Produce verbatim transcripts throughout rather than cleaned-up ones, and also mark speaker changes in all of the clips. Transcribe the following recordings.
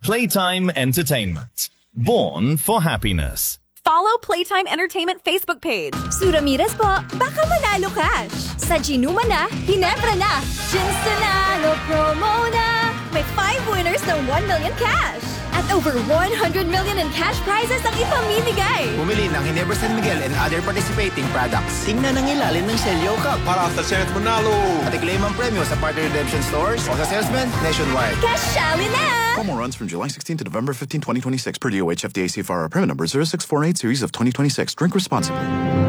Speaker 1: Playtime Entertainment. Born for happiness.
Speaker 2: Follow Playtime Entertainment Facebook page.
Speaker 3: Su Ramirez po, baka manalo cash. Sa Ginuma na, Ginebra na. Ginstanalo promo na. May five winners ng one million cash. At over one hundred million in cash prizes ang ipamimigay.
Speaker 4: Bumili ng Ginebra San Miguel and other participating products. Tingnan ang ilalim ng Celio Cup
Speaker 5: para sa chance manalo.
Speaker 4: At i-claim ang premyo sa partner redemption stores o sa salesman nationwide.
Speaker 3: Cashali na!
Speaker 6: Promo runs from July sixteenth to November fifteenth, twenty twenty-six per D O H F D A C F R. Permit number zero six four eight series of twenty twenty-six. Drink responsibly.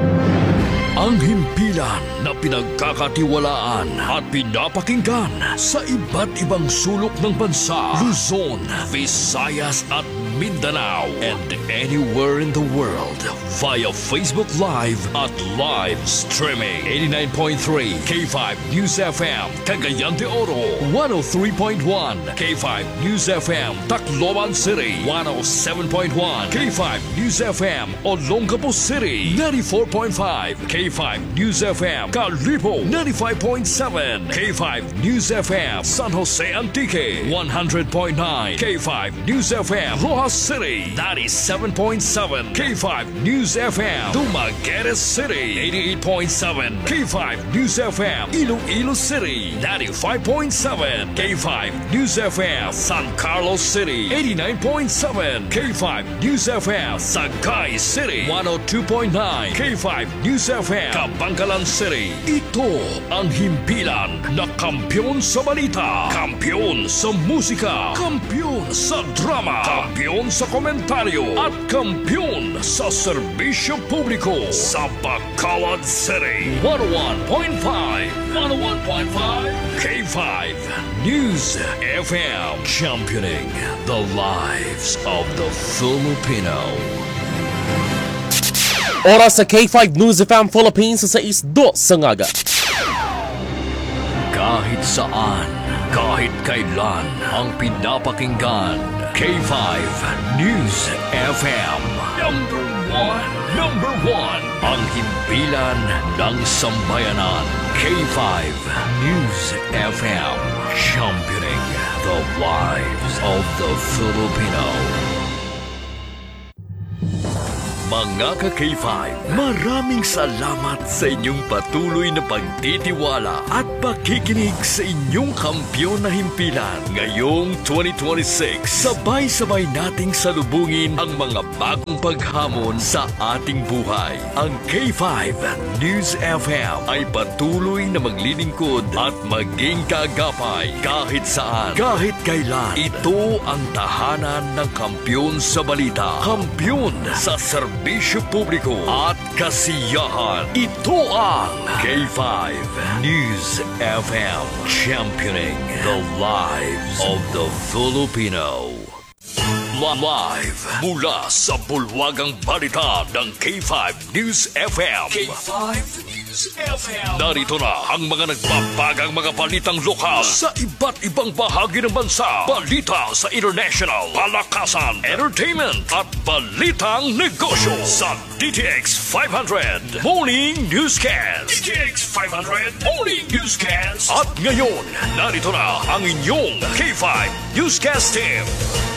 Speaker 7: Ang himpilan na pinagkakatiwalaan at pinapakinggan sa iba't ibang sulok ng bansa, Luzon, Visayas at Mindanao, and anywhere in the world via Facebook Live at live streaming. eighty-nine point three K five News F M, Cagayan de Oro, one oh three point one K five News F M, Tacloban City, one oh seven point one K five News F M, Olongapo City, ninety-four point five K five News F M, Calipo, ninety-five point seven K five News F M, San Jose Antique, one hundred point nine K five News F M, Rojas City, ninety-seven point seven K five News F M, Dumaguete City, eighty-eight point seven K five News F M, Iloilo City, ninety-five point seven K five News F M, San Carlos City, eighty-nine point seven K five News F M, Sagay City, one oh two point nine K five News F M, Kabangkalan City. Ito ang himpilan na kampyon sa balita, kampyon sa musika, kampyon sa drama, kampyon sa komentaryo, at kampyon sa serbisyo publiko sa Bacolod City. one oh one point five one oh one point five K five News F M, championing the lives of the Filipino.
Speaker 8: Oras sa K five News F M Philippines sa sais dos sa ngaga.
Speaker 7: Kahit saan, kahit kailan, ang pinapakinggan, K five News F M. Number one, number one, ang himpilan ng sambayanan. K five News F M, championing the lives of the Filipino. Mga ka-K five, maraming salamat sa inyong patuloy na pagtitiwala at pakikinig sa inyong kampyon na himpilan. Ngayong twenty twenty-six, sabay-sabay nating salubungin ang mga bagong paghamon sa ating buhay. Ang K five News F M ay patuloy na maglilingkod at maging kaagapay kahit saan, kahit kailan. Ito ang tahanan ng kampyon sa balita, kampyon sa serbisyo Bisyo publiko at kasiyahan. Ito ang K five News F M, championing the lives of the Filipino. Live mula sa bulwagang balita ng K five News F M. K five News F M. Narito na ang mga nagbabagang mga balitang lokal sa iba't ibang bahagi ng bansa. Balita sa international, palakasan, entertainment at balitang negosyo sa D T X five hundred Morning Newscast. D T X five hundred Morning Newscast. At ngayon, narito na ang inyong K five Newscast team.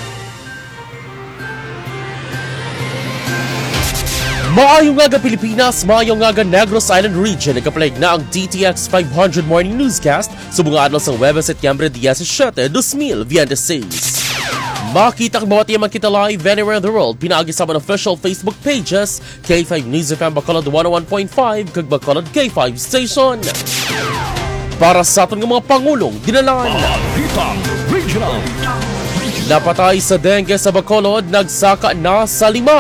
Speaker 8: Maayong nga Pilipinas, maayong nga Negros Island Region. Nagkapalig na ang D T X five hundred Morning Newscast sa mga adlaw sa Webes Setyembre seventeen, twenty twenty-six. Makita kang bawat yaman kita live anywhere in the world. Pinaagi sa mga official Facebook pages, K five News F M Bacolod one oh one point five kag Bacolod K five Station. Para sa aton ng mga pangulong dinalan.
Speaker 7: Balitang Regional.
Speaker 8: Napatay sa dengue sa Bacolod, nagsaka na sa lima.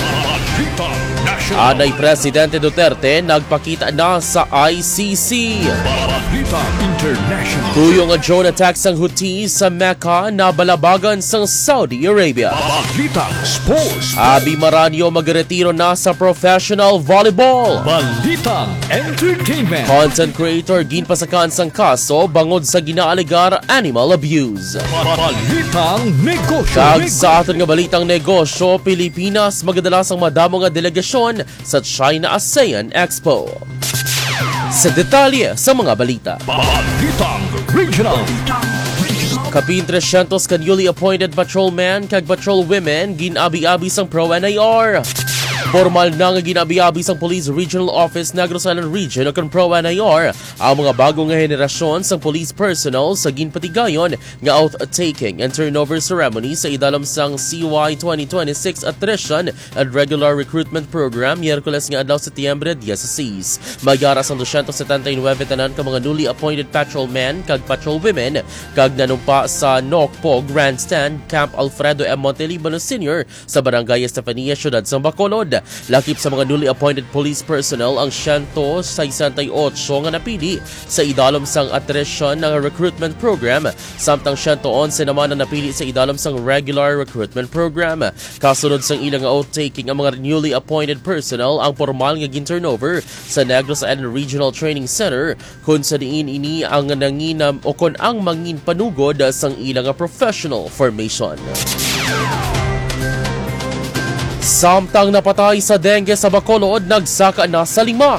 Speaker 8: Anay Presidente Duterte, nagpakita na sa I C C.
Speaker 7: Balitang International.
Speaker 8: Tuyong nga drone attack sang Houthi sa Mecca na balabagan sang Saudi Arabia.
Speaker 7: Balitang Sports.
Speaker 8: Abi Maranyo magretiro na sa professional volleyball.
Speaker 7: Balitang Entertainment.
Speaker 8: Content creator ginpasakan sang kaso bangod sa ginaaligar animal abuse.
Speaker 7: Balitang Negosyo.
Speaker 8: Kag sa aton nga balitang negosyo, Pilipinas magadala sang madamo nga delegasyon sa China ASEAN Expo. Sa detalye sa mga balita.
Speaker 7: Balitang Regional.
Speaker 8: Kapin trescientos ka newly appointed patrolmen kag patrol women ginabi-abi sang Pro N I R. Formal na nga ginabi-abi sang Police Regional Office Negros Island Region o kan Pro N I R ang mga bagong nga henerasyon sang police personnel sa ginpatigayon nga oath-taking and turnover ceremony sa idalam sang C Y twenty twenty-six Attrition and Regular Recruitment Program Miyerkules nga adlaw Setyembre dieciséis. Magyara sang two hundred seventy-nine tanan ka mga newly appointed patrolmen kag patrol women kag nanumpa sa Nokpo Grandstand Camp Alfredo M. Montelibano Senior sa Barangay Estefania, Syudad sang Bacolod. Lakip sa mga newly appointed police personnel ang one hundred sixty-eight nga napili sa idalom sang attrition ng recruitment program, samtang one hundred eleven naman ang napili sa idalom sang regular recruitment program. Kasunod sang ilang oath-taking ang mga newly appointed personnel ang formal nga gin-turnover sa Negros Island Regional Training Center kung sa diin ini ang nanginam o kung ang mangin panugod sang ilang professional formation. Samtang napatay sa dengue sa Bacolod, nagsaka na sa lima.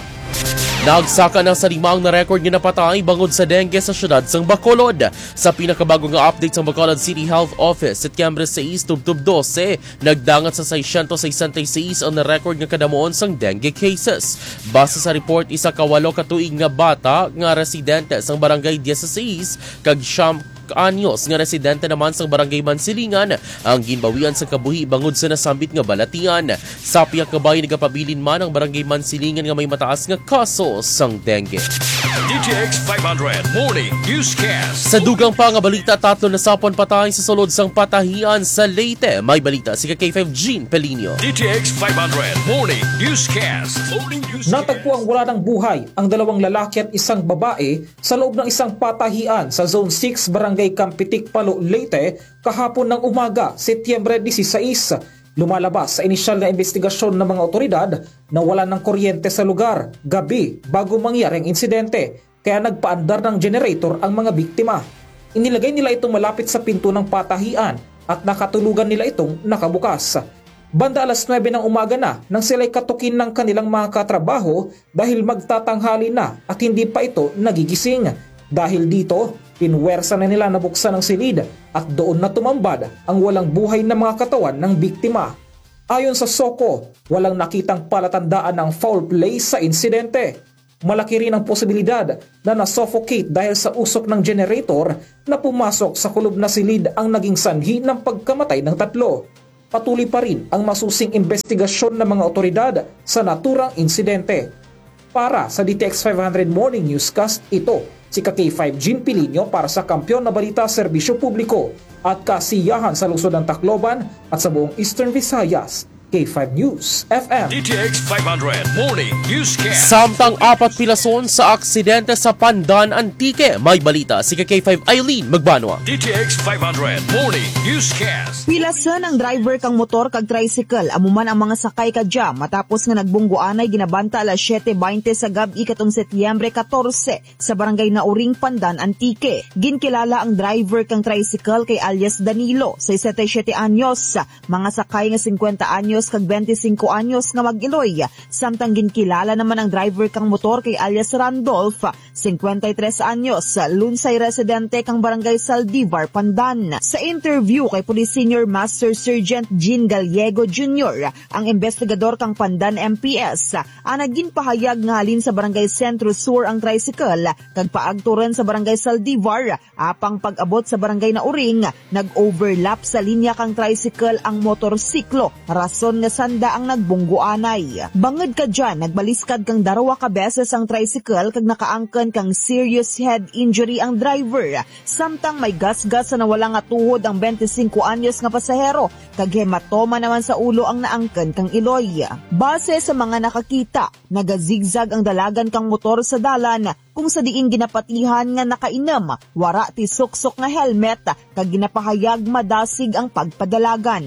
Speaker 8: Nagsaka na sa lima ang na-record nga napatay bangod sa dengue sa syudad sang Bacolod. Sa pinakabagong nga update sa Bacolod City Health Office, Setyembre sais, tubtub twelve, nagdangat sa six hundred sixty-six ang na-record nga kadamuon sang dengue cases. Base sa report, isa ka walo ka tuig nga bata nga residente sang Barangay dieciséis kag siyam anyos nga residente naman sang Barangay Mansilingan ang ginbawian sa kabuhi bangod sa nasambit nga balatian. Sa piyak kabay nagapabilin man ang Barangay Mansilingan nga may mataas nga kaso sang dengue.
Speaker 7: D T X five hundred Morning Newscast.
Speaker 8: Sa dugang pa nga balita, tatlo na sapon patay sa sulod sang patahian sa Leyte. May balita si K five Jean Pelinio.
Speaker 7: D T X five hundred Morning Newscast. Morning Newscast.
Speaker 5: Natagpuang wala ng buhay ang dalawang lalaki at isang babae sa loob ng isang patahian sa Zone six Barangay Campitic, Palo, Leyte kahapon ng umaga, Setyembre dieciséis. Lumalabas sa inisyal na investigasyon ng mga otoridad na wala ng kuryente sa lugar gabi bago mangyari ang insidente, kaya nagpaandar ng generator ang mga biktima. Inilagay nila itong malapit sa pinto ng patahian at nakatulugan nila itong nakabukas. Banda alas nuwebe ng umaga na nang sila'y katukin ng kanilang mga katrabaho dahil magtatanghali na at hindi pa ito nagigising. Dahil dito, pinwersa na nila nabuksan ang silid at doon na tumambad ang walang buhay na mga katawan ng biktima. Ayon sa SOCO, walang nakitang palatandaan ng foul play sa insidente. Malaki rin ang posibilidad na na-suffocate dahil sa usok ng generator na pumasok sa kulob na silid ang naging sanhi ng pagkamatay ng tatlo. Patuloy pa rin ang masusing investigasyon ng mga otoridad sa naturang insidente. Para sa D T X five hundred Morning Newscast, ito si K five Jean Pelinio para sa Kampiyon na Balita Serbisyo Publiko at kasiyahan sa lungsod ng Tacloban at sa buong Eastern Visayas. K five News F M.
Speaker 7: D T X five hundred Morning Newscast.
Speaker 8: Samtang apat pilason sa aksidente sa Pandan Antique, may balita si K five Eileen Magbanwa.
Speaker 7: D T X five hundred Morning Newscast.
Speaker 9: Pilason ang driver kang motor kag tricycle amuman ang mga sakay kadya matapos nga nagbungguanay ginabanta alas siyete beinte sa gabi katong Setyembre katorse sa Barangay Nauring, Pandan Antique. Ginkilala ang driver kang tricycle kay alias Danilo, sesenta-siyete anyos, mga sakay nga fifty anyos kag twenty-five anyos nga mag-iloy. Samtang ginkilala naman ang driver kang motor kay alias Randolph, fifty-three anyos, lunsay residente kang Barangay Saldivar, Pandan. Sa interview kay Police Senior Master Sergeant Jean Gallego Junior, ang investigador kang Pandan M P S, ang naging pahayag nga halin sa Barangay Centro Sur ang tricycle kag paagturan sa Barangay Saldivar, apang pag-abot sa Barangay Nauring, nag-overlap sa linya kang tricycle ang motorsiklo, rason nga sanda ang nagbungguanay. Bangod ka dyan, nagbaliskad kang darawa ka beses ang tricycle kag nakaangken kang serious head injury ang driver. Samtang may gasgas na nawala nga tuhod ang twenty-five anyos nga pasahero kag hematoma naman sa ulo ang naangken kang iloy. Base sa mga nakakita, nagazigzag ang dalagan kang motor sa dalan kung sa diing ginapatihan nga nakainam, wara ti suksok nga helmet kag ginapahayag madasig ang pagpadalagan.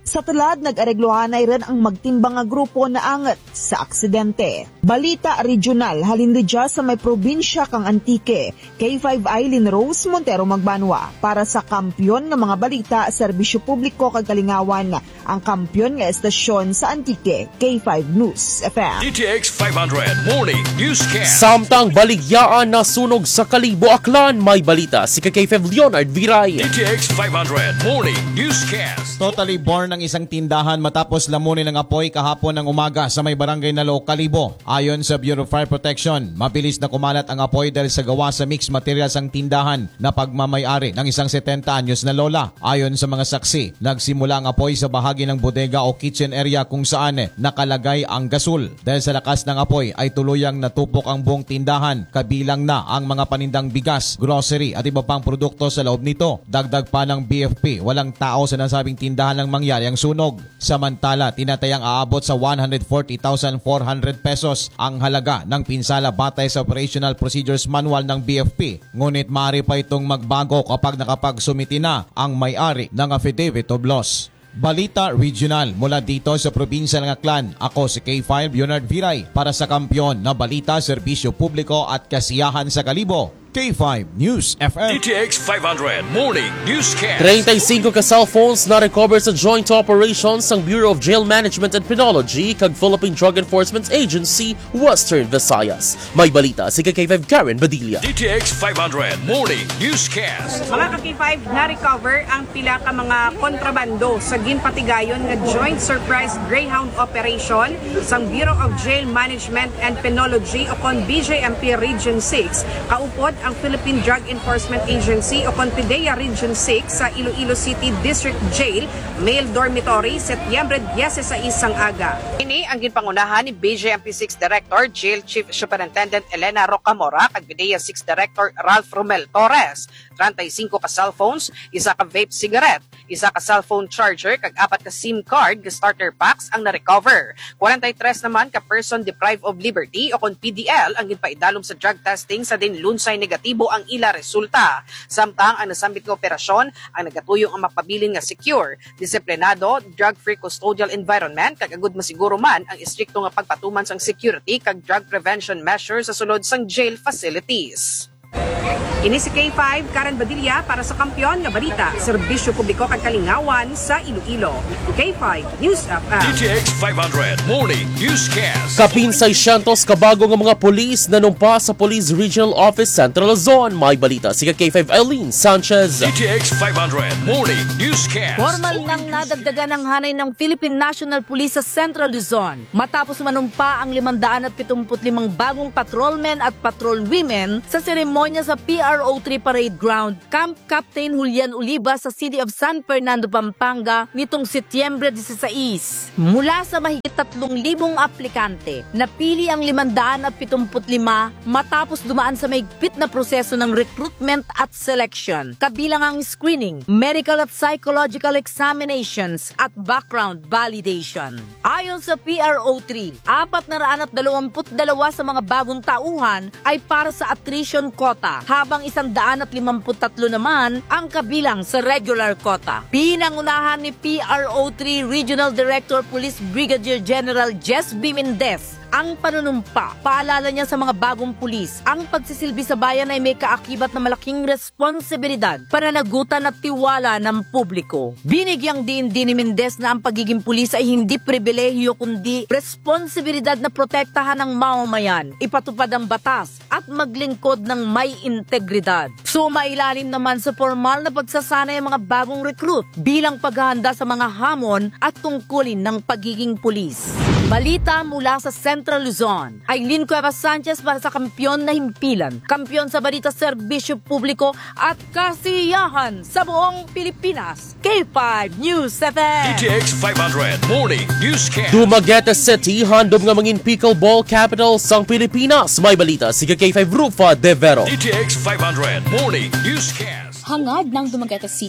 Speaker 9: Sa tulad, nag-areglohanay rin ang magtimbang nga grupo na angat sa aksidente. Balita regional, halin ridya sa may probinsya kang Antique. K five Eileen Rose Montero Magbanwa. Para sa kampyon ng mga balita, serbisyo publiko kag Kalingawan, ang kampyon nga estasyon sa Antique, K five News F M.
Speaker 7: D T X five hundred Morning Newscast.
Speaker 8: Samtang baligyaan na sunog sa Kalibo, Aklan, may balita si K five Leonard Viray.
Speaker 7: D T X five hundred Morning Newscast.
Speaker 10: Totally born ng isang tindahan matapos lamunin ng apoy kahapon ng umaga sa may barangay na Lo, Kalibo. Ayon sa Bureau of Fire Protection, mabilis na kumalat ang apoy dahil sa gawa sa mixed materials ang tindahan na pagmamayari ng isang setenta anyos na lola. Ayon sa mga saksi, nagsimula ang apoy sa bahagi ng bodega o kitchen area kung saan nakalagay ang gasol. Dahil sa lakas ng apoy ay tuluyang natupok ang buong tindahan, kabilang na ang mga panindang bigas, grocery at iba pang produkto sa loob nito. Dagdag pa ng B F P, walang tao sa nasabing tindahan nang mangyari ang sunog. Samantala, tinatayang aabot sa one hundred forty thousand four hundred pesos ang halaga ng pinsala batay sa Operational Procedures Manual ng B F P. Ngunit maaari pa itong magbago kapag nakapagsumiti na ang may-ari ng affidavit of loss. Balita Regional mula dito sa probinsya ng Aklan. Ako si K five Leonard Viray para sa kampyon na balita, serbisyo publiko at kasiyahan sa Kalibo. K five News F M.
Speaker 7: D T X five hundred Morning Newscast.
Speaker 8: thirty-five ka cellphones na recover sa joint operations ng Bureau of Jail Management and Penology kag Philippine Drug Enforcement Agency, Western Visayas. May balita si K five Karen Badilla.
Speaker 7: D T X five hundred Morning Newscast.
Speaker 11: Mga ka-K five, na-recover ang pila ka mga kontrabando sa ginpatigayon nga Joint Surprise Greyhound Operation sa Bureau of Jail Management and Penology o kon B J M P Region six, kaupod ang Philippine Drug Enforcement Agency o kon PIDEA Region six sa Iloilo City District Jail, Male Dormitory, Setyembre diyesisais ang aga. Ini ang ginpangunahan ni B J M P six Director, Jail Chief Superintendent Elena Rocamora kag PIDEA six Director Ralph Romel Torres. thirty-five ka cellphones, isa ka vape cigarette, isa ka cellphone charger kag apat ka SIM card nga starter packs ang na-recover. forty-three naman ka person deprived of liberty o kon P D L ang ginpaidalom sa drug testing sa din lunsay negatibo ang ila resulta. Samtang ang nasambit nga operasyon ang nagatuyong ang mapabilin nga secure, disiplinado, drug-free custodial environment kag agud masiguro man ang istrikto nga pagpatuman sang security kag drug prevention measures sa sulod sang jail facilities. Ini si K five Karen Badilla para sa kampyon nga balita, serbisyo publiko kag Kalingawan sa Iloilo. K five News F M.
Speaker 7: D T X five hundred Morning Newscast.
Speaker 8: Kapin seiscientos kabago ng mga polis na numpa sa Police Regional Office Central Luzon. May balita si K five Eileen Sanchez.
Speaker 7: D T X five hundred Morning Newscast.
Speaker 12: Formal nang nadagdagan ang hanay ng Philippine National Police sa Central Luzon matapos manumpa ang limandaan at pitungput limang bagong patrolmen at patrol women sa seremonya sa P R O three Parade Ground, Camp Captain Julian Oliva sa City of San Fernando, Pampanga nitong Setyembre diyesisais. Mula sa mahigit tatlong libong aplikante, napili ang limandaan at pitumput lima matapos dumaan sa mahigpit na proseso ng recruitment at selection, kabilang ang screening, medical at psychological examinations at background validation. Ayon sa P R O three, apat na raan at dalawamput dalawa sa mga bagong tauhan ay para sa attrition quota, habang isang daan at limamput tatlo naman ang kabilang sa regular quota. Pinangunahan ni P R O three Regional Director Police Brigadier General Jess B. Mendez ang panunumpa. Paalala niya sa mga bagong pulis, ang pagsisilbi sa bayan ay may kaakibat na malaking responsibilidad, pananagutan at tiwala ng publiko. Binigyang din din ni Mendez na ang pagiging pulis ay hindi pribilehiyo kundi responsibilidad na protektahan ng mamamayan, ipatupad ang batas at maglingkod ng may integridad. Sumailalim naman sa formal na pagsasanay ang mga bagong recruit bilang paghahanda sa mga hamon at tungkulin ng pagiging pulis. Balita mula sa Central Luzon. Eileen Cuevas Sanchez para sa kampyon na himpilan, kampyon sa balita, serbisyo publiko at kasiyahan sa buong Pilipinas. K five News F M.
Speaker 7: D T X five hundred Morning Newscast.
Speaker 8: Dumaguete City, handom nga mangin pickleball capital sang Pilipinas. May balita si K five Rufa De Vero.
Speaker 7: D T X five hundred Morning Newscast.
Speaker 13: Hangad ng Dumaguete City,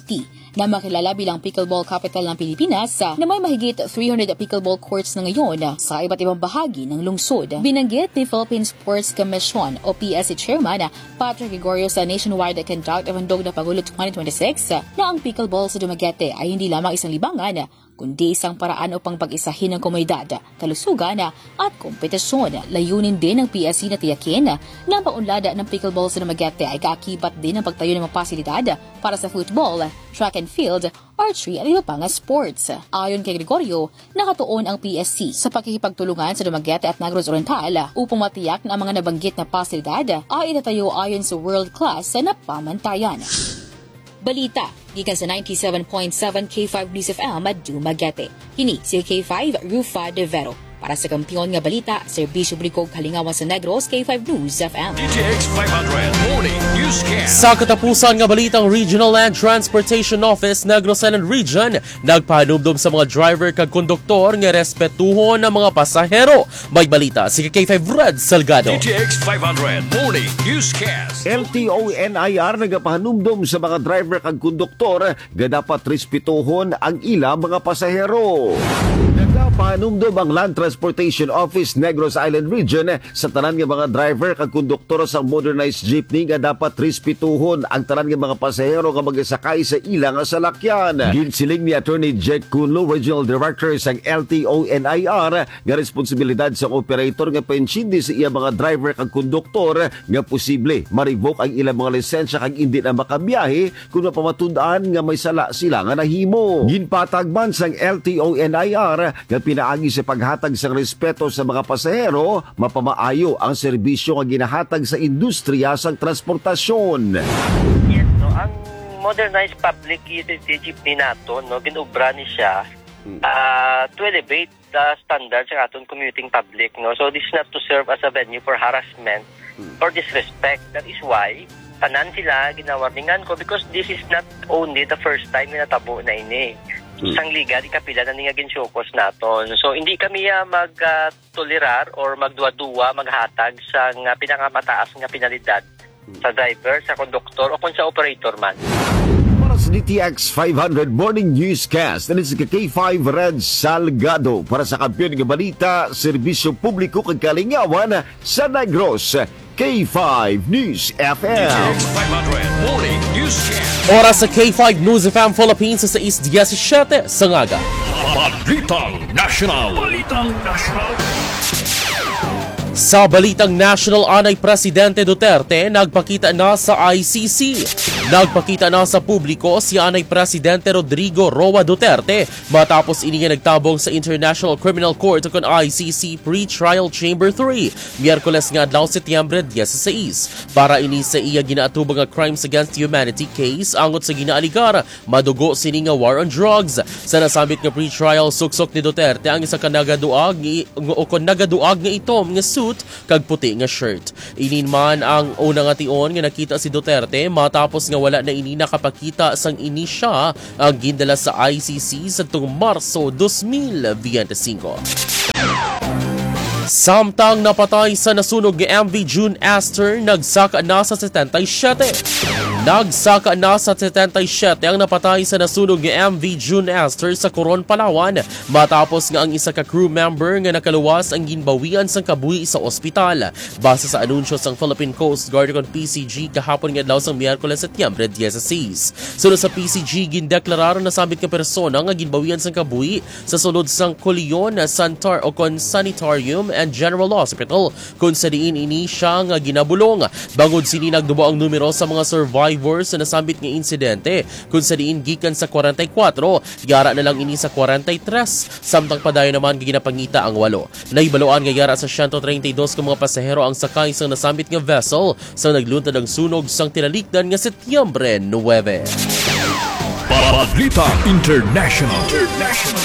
Speaker 13: na makilala bilang pickleball capital ng Pilipinas na may mahigit three hundred pickleball courts na ngayon sa iba't ibang bahagi ng lungsod. Binanggit ni Philippine Sports Commission o P S C Chairman Patrick Gregorio sa nationwide conduct of handog na Pagulo twenty twenty-six na ang pickleball sa Dumaguete ay hindi lamang isang libangan kundi isang paraan upang pag-isahin ng komunidad, kalusugan at kompetisyon. Layunin din ng P S C na tiyakin na ang paunlad ng pickleball sa Dumaguete ay kaakibat din ng pagtayo ng mga pasilidad para sa football, track and field, archery at iba pang sports. Ayon kay Gregorio, nakatuon ang P S C sa pakikipagtulungan sa Dumaguete at Negros Oriental upang matiyak na ang mga nabanggit na pasilidad ay itatayo ayon sa world-class na pamantayan. Balita, gikan sa ninety-seven point seven K five News F M at Dumaguete. Kini si K five Rufa De Vero. Para sa kampiyon nga balita, Serbisyo Publiko Kalingawan sa Negros, K five News F M.
Speaker 7: D T X five hundred Morning Newscast.
Speaker 8: Sa katapusan nga balitang Regional Land Transportation Office Negros Island Region, nagpahanumdum sa mga driver kag konduktor nga respetuhon ang mga pasahero. May balita si K five Red Salgado.
Speaker 7: D T X five hundred Morning Newscast.
Speaker 14: L T O N I R nagapahanumdum sa mga driver kag konduktor nga dapat respetuhon ang ilang mga pasahero. Nagapahanumdum ang Land Transportation Office Negros Island Region sa tanan nga mga driver kag konduktor sa modernized jeepney nga dapat respetuhon ang tanan nga mga pasahero nga magsakay sa ilang salakyan. Ginsiling ni Attorney Jack Cunlo, Regional Director sa L T O N I R, nga responsibilidad sa operator nga pensindi sa iya mga driver kag konduktor nga posible ma-revoke ang ilang mga lisensya kag hindi na makabiyahe kung mapamatud-an nga may sala sila nga nahimo. Ginpatag man sang L T O N I R nga pinaagi sa paghatag sa respeto sa mga pasahero, mapamaayo ang serbisyo nga ginahatag sa industriya sa transportasyon.
Speaker 15: Yes, no, ang modernized public utility jeepney nato, no, ginubra ni siya uh, to elevate the standards sa aton commuting public, no. So this is not to serve as a venue for harassment or disrespect. That is why tanan sila ginawarningan ko, because this is not only the first time na natabo na ini. Sang liga, di kapila na nga ginsyokos naton. So, hindi kami uh, mag-tolerar uh, or magduwa-duwa, maghatag sa uh, pinakamataas nga penalidad sa driver, sa konduktor, o kung sa operator man.
Speaker 14: Para sa D T X five hundred Morning Newscast, na si K five Red Salgado para sa kampiyon ng balita, Serbisyo Publiko kag Kalingawan sa Negros, K five News F M.
Speaker 7: D T X five hundred Morning Newscast.
Speaker 8: Oras sa K five News F M Philippines sa sais diecisiete sa ngaga.
Speaker 7: Balitang National. Balitang National.
Speaker 8: Sa Balitang National, anay Presidente Duterte nagpakita na sa I C C. Nagpakita na sa publiko si anay Presidente Rodrigo Roa Duterte matapos ini nga nagtabong sa International Criminal Court o I C C Pre-Trial Chamber three Miyerkules nga adlaw Setyembre diyesseis. Para ini sa iya ginaatubang nga Crimes Against Humanity case angot sa ginaaligar madugo sini nga war on drugs. Sa nasambit nga pre-trial suksok ni Duterte ang isa ka nagaduag o kon nagaduag nga itom nga suit kag puti nga shirt. Inin man ang una nga tion nga nakita si Duterte matapos nga wala na ini nakapakita sang ini siya ang gindala sa I C C sa tung Marso twenty twenty-five. Samtang napatay sa nasunog ni M V June Astor, nagsaka na sa seventy-seven. Nagsaka na sa seventy-seven ang napatay sa nasunog ni M V June Astor sa Coron, Palawan matapos nga ang isa ka crew member nga nakaluwas ang ginbawian sang kabuhi sa ospital. Base sa anunsyo sang Philippine Coast Guard kon P C G kahapon nga adlaw sang Miyerkules Setyembre diyesseis. Sunod sa P C G gindeklarar na sambit nga persona nga ginbawian sang kabuhi sa sulod sang Colion Santar o kon Sanitarium and General Hospital kung sa diin ini siya nga ginabulong. Bangod sini nagdubo ang numero sa mga survivors sa nasambit nga insidente kung sa diin gikan sa forty-four, yara na lang ini sa forty-three, samtang padayon naman ginapangita ang walo. Naibaloan nga yara sa one thirty-two ka mga pasahero ang sakay sa nasambit nga vessel sa nagluntad ang sunog sang tinalikdan nga Setyembre nine.
Speaker 7: Balita International. International.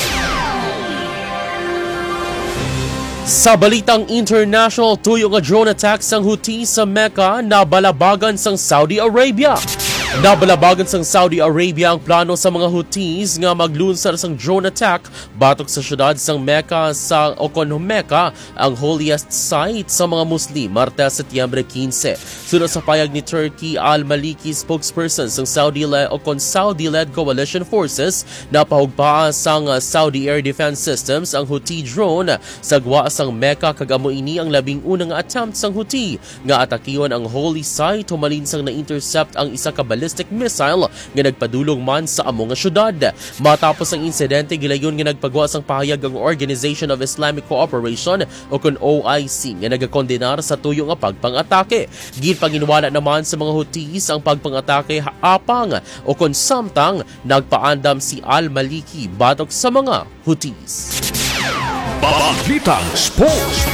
Speaker 8: Sa Balitang International, tuyo nga drone attack sang Houthi sa Mecca na balabagan sang Saudi Arabia. Nabalabagan sang Saudi Arabia ang plano sa mga Houthis nga maglunsad sang drone attack batok sa syudad sang Mecca sa okon Mecca, ang holiest site sa mga Muslim, Martes, Setyembre quince. Sunod sa payag ni Turkey Al-Maliki, spokesperson sang Saudi-led okon Saudi-led coalition forces, napahugpaa sang Saudi Air Defense Systems ang Houthi drone sa gwa sang Mecca, kagamo ini ang labing unang attempt sang Houthi nga atakiyon ang holy site humalin sang na-intercept ang isa ka ballistic missile nga nagpadulong man sa amo nga syudad. Matapos ang insidente, gilayon nga nagpagawa sang pahayag ang Organization of Islamic Cooperation o kun O I C nga nagakondenar sa tuyo nga pagpang-atake. Ginpanginwala naman sa mga Houthis ang pagpang-atake apang o kun samtang nagpaandam si Al-Maliki batok sa mga Houthis.
Speaker 7: Balitang Sports.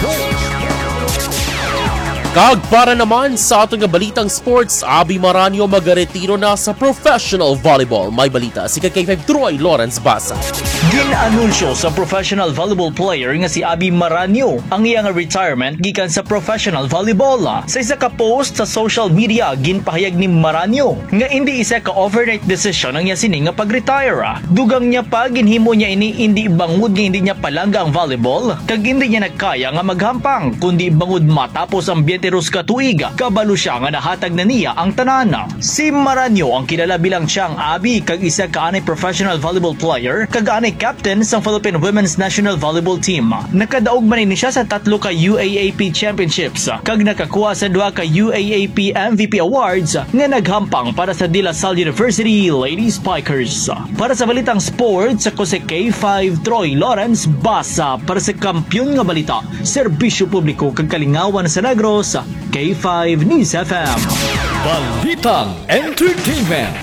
Speaker 8: Kag para naman sa atong balitang sports, Abi Maranyo magaretiro na sa professional volleyball. May balita si K five Troy Lawrence Basa.
Speaker 16: Ginanunsyo sa professional volleyball player nga si Abi Maranyo ang iyang retirement gikan sa professional volleyball. Sa isa ka post sa social media, ginpahayag ni Maranyo nga hindi isa ka overnight decision ang iya sini nga pag-retire. Dugang niya pa ginhimo niya ini hindi bangud nga hindi niya palangga ang volleyball kag hindi niya nagkaya nga maghampang, kundi bangud matapos ang Teros katuig, kabalo siya nga nahatag na niya ang tanana. Si Maranyo ang kilala bilang siyang Abi kag isa ka anay professional volleyball player kag anay captain sa Philippine Women's National Volleyball Team. Nakadaog man ni siya sa tatlo ka U A A P Championships kag nakakuha sa duha ka U A A P M V P Awards nga naghampang para sa De La Salle University Lady Spikers. Para sa balitang sports, ako si K five Troy Lawrence Basa para sa kampyon nga balita, serbisyo publiko kag kalingawan sa Negros, K five News F M.
Speaker 7: Balitang Entertainment.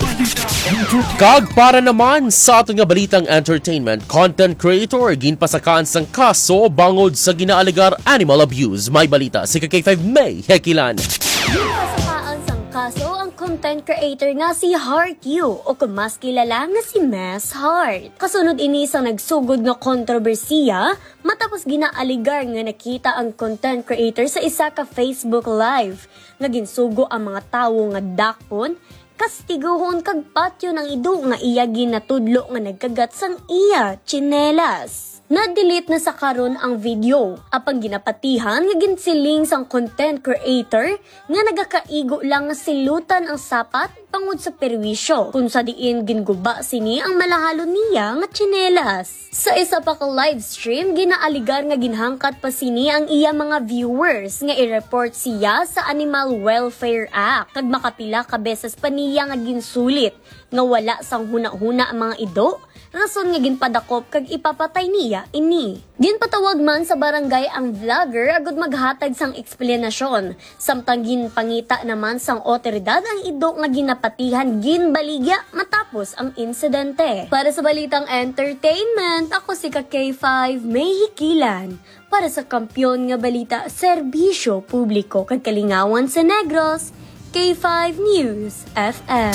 Speaker 8: Kag para naman sa atong balitang entertainment, content creator ginpasakaan sang kaso bangod sa ginaaligar animal abuse. May balita si K five May Hekilan.
Speaker 17: Ginpasakaan sang kaso ang content creator nga si Heart You o kung mas kilala nga si Mess Heart. Kasunod ini sang nagsugod nga kontrobersiya matapos ginaaligar nga nakita ang content creator sa isa ka Facebook Live nga ginsugo ang mga tawo nga dakpon, kastiguhon kag patyo ng ido nga iya ginatudlo nga nagkagat sang iya tsinelas. Na-delete na sa karon ang video. Apang ginapatihan nga ginsiling sang content creator nga nagakaigo lang nga silutan ang sapat pangud sa perwisyo kung sa diin ginguba sini ang malahalo niya nga tsinelas. Sa isa pa ka live stream, ginaaligar nga ginhangkat pa sini ang iya mga viewers nga i-report siya sa Animal Welfare Act kag makapila ka beses pa niya nga ginsulit nga wala sang huna-huna ang mga ido, rason nga ginpadakop kag ipapatay niya ini. Ginpatawag man sa barangay ang vlogger agud maghatag sang eksplanasyon, samtang ginpangita naman sang otoridad ang ido nga ginapatihan ginbaligya matapos ang insidente. Para sa balitang entertainment, ako si K five May Hikilan para sa kampyon nga balita, serbisyo publiko kag kalingawan sa Negros, K five News F M.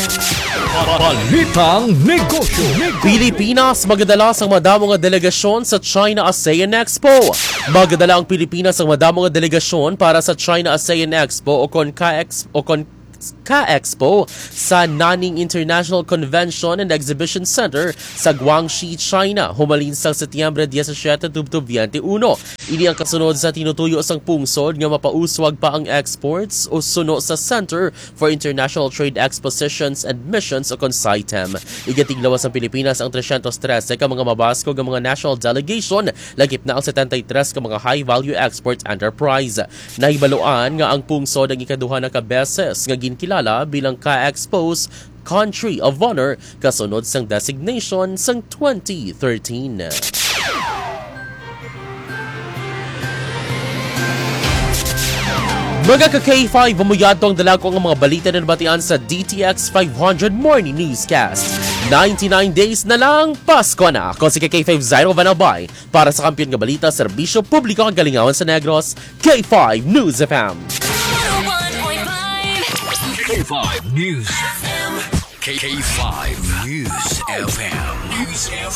Speaker 7: Balitang Negosyo.
Speaker 8: Pilipinas magadala sang madamo nga delegasyon sa China ASEAN Expo. Magadala ang Pilipinas ang madamo nga delegasyon para sa China ASEAN Expo o kon Ka-Expo o kon Ka-Expo sa Nanning International Convention and Exhibition Center sa Guangxi, China, humalin sa Setyembre diyesisiete, twenty-twenty-one. Ini ang kasunod sa tinutuyo sang pungsod nga mapauswag pa ang exports o suno sa Center for International Trade Expositions and Missions o CONCITEM. Igatiglawas ang Pilipinas ang three hundred thirteen ka mga mabasko nga mga national delegation, lagip na ang seventy-three ka mga high-value export enterprise. Nahibaluan nga ang pungsod ang ikaduha na kabeses nga kilala bilang Ka-Expo's Country of Honor kasunod sang designation sang twenty thirteen. Mga ka-K five, bumuyado ang dalago ang mga balita na nabatian sa D T X five hundred Morning Newscast. ninety-nine days na lang, Pasko na. Ako si K five Zairo Vanabay para sa kampiyon nga balita, serbisyo publiko ang galingawan sa Negros, K five News F M.
Speaker 7: K five News F M. K five News F M. News F M.